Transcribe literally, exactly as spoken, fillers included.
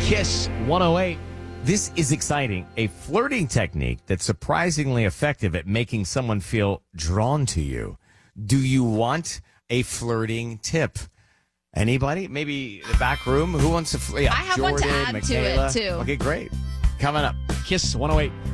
Kiss one oh eight. This is exciting. A flirting technique that's surprisingly effective at making someone feel drawn to you. Do you want a flirting tip? Anybody? Maybe the back room? Who wants to flirt? Yeah, I have one to Jordan, add to Michaela. it, too. Okay, great. Coming up. Kiss one oh eight.